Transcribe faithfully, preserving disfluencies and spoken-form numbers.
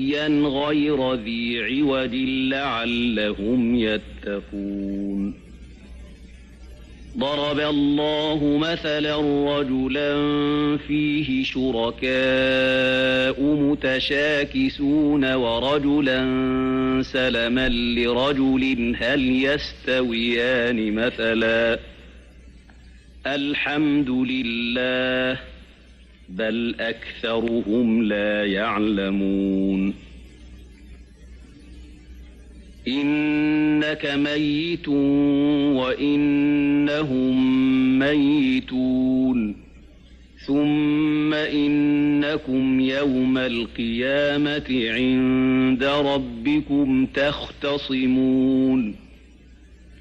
سويا غير ذي عوج لعلهم يتقون. ضرب الله مثلا رجلا فيه شركاء متشاكسون ورجلا سلما لرجل هل يستويان مثلا الحمد لله بل أكثرهم لا يعلمون. إنك ميت وإنهم ميتون ثم إنكم يوم القيامة عند ربكم تختصمون.